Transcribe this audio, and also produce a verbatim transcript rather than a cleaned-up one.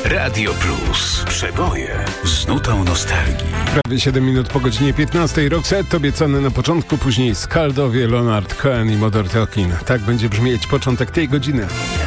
Radio Plus. Przeboje z nutą nostalgii. Prawie siedem minut po godzinie piętnastej. Roxette obiecany na początku, później Skaldowie, Leonard Cohen i Modern Talking. Tak będzie brzmieć początek tej godziny.